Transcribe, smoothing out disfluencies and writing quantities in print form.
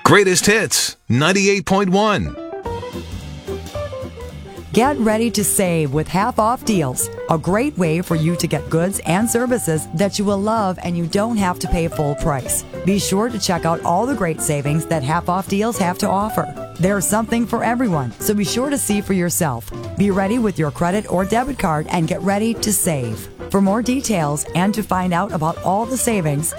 Greatest Hits 98.1. Get ready to save with half-off deals. A great way for you to get goods and services that you will love and you don't have to pay full price. Be sure to check out all the great savings that half-off deals have to offer. There's something for everyone, so be sure to see for yourself. Be ready with your credit or debit card and get ready to save. For more details and to find out about all the savings,